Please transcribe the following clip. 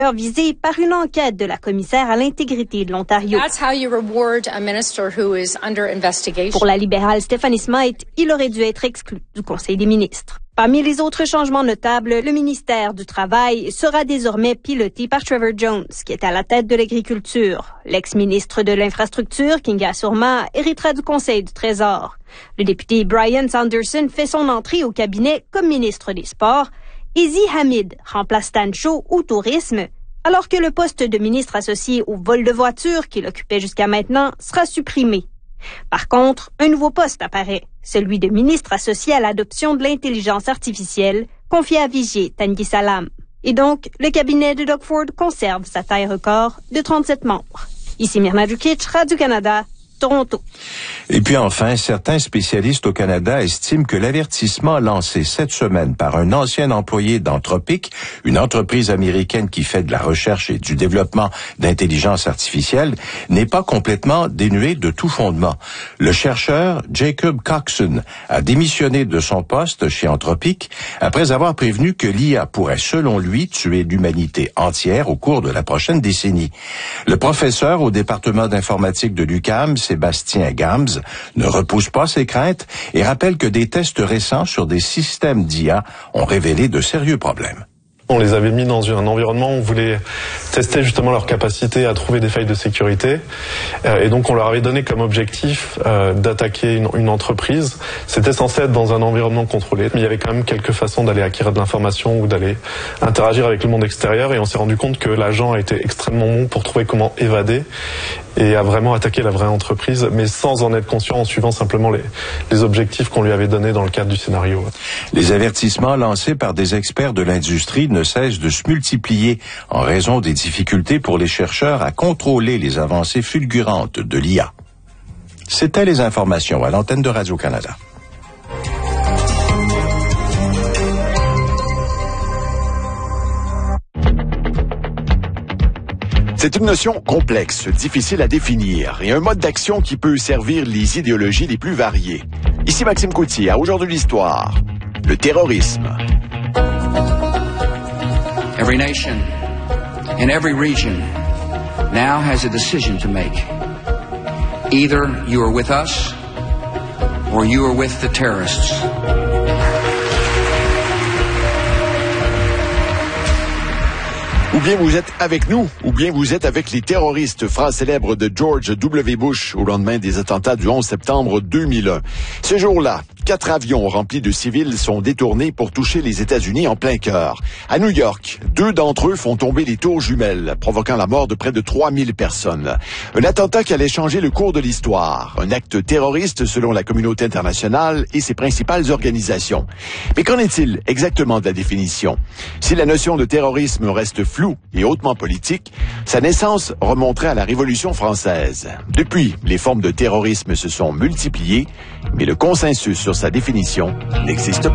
visés par une enquête de la commissaire à l'intégrité de l'Ontario. Pour la libérale Stephanie Smyth, il aurait dû être exclu du Conseil des ministres. Parmi les autres changements notables, le ministère du Travail sera désormais piloté par Trevor Jones, qui est à la tête de l'agriculture. L'ex-ministre de l'Infrastructure, Kinga Surma, héritera du Conseil du Trésor. Le député Brian Sanderson fait son entrée au cabinet comme ministre des Sports. Ezi Hamid remplace Stan Shaw au tourisme, alors que le poste de ministre associé au vol de voitures qu'il occupait jusqu'à maintenant sera supprimé. Par contre, un nouveau poste apparaît, celui de ministre associé à l'adoption de l'intelligence artificielle, confié à Vijay Tanguy Salam. Et donc, le cabinet de Doug Ford conserve sa taille record de 37 membres. Ici Myrna Djukic, Radio-Canada, Toronto. Et puis enfin, certains spécialistes au Canada estiment que l'avertissement lancé cette semaine par un ancien employé d'Anthropic, une entreprise américaine qui fait de la recherche et du développement d'intelligence artificielle, n'est pas complètement dénué de tout fondement. Le chercheur Jacob Coxon a démissionné de son poste chez Anthropic après avoir prévenu que l'IA pourrait, selon lui, tuer l'humanité entière au cours de la prochaine décennie. Le professeur au département d'informatique de l'UQAM, Sébastien Gams, ne repousse pas ses craintes et rappelle que des tests récents sur des systèmes d'IA ont révélé de sérieux problèmes. On les avait mis dans un environnement où on voulait tester justement leur capacité à trouver des failles de sécurité. Et donc on leur avait donné comme objectif d'attaquer une entreprise. C'était censé être dans un environnement contrôlé, mais il y avait quand même quelques façons d'aller acquérir de l'information ou d'aller interagir avec le monde extérieur. Et on s'est rendu compte que l'agent a été extrêmement bon pour trouver comment évader et a vraiment attaqué la vraie entreprise, mais sans en être conscient, en suivant simplement les objectifs qu'on lui avait donnés dans le cadre du scénario. Les avertissements lancés par des experts de l'industrie ne cessent de se multiplier en raison des difficultés pour les chercheurs à contrôler les avancées fulgurantes de l'IA. C'était les informations à l'antenne de Radio-Canada. C'est une notion complexe, difficile à définir, et un mode d'action qui peut servir les idéologies les plus variées. Ici Maxime Coutier, à Aujourd'hui l'Histoire. Le terrorisme. Every nation in every region now has a decision to make. Either you are with us or you are with the terrorists. Ou bien vous êtes avec nous, ou bien vous êtes avec les terroristes, phrase célèbre de George W. Bush au lendemain des attentats du 11 septembre 2001. Ce jour-là, 4 avions remplis de civils sont détournés pour toucher les États-Unis en plein cœur. À New York, 2 d'entre eux font tomber les tours jumelles, provoquant la mort de près de 3000 personnes. Un attentat qui allait changer le cours de l'histoire. Un acte terroriste selon la communauté internationale et ses principales organisations. Mais qu'en est-il exactement de la définition? Si la notion de terrorisme reste floue et hautement politique, sa naissance remonterait à la Révolution française. Depuis, les formes de terrorisme se sont multipliées, mais le consensus sur sa définition n'existe pas.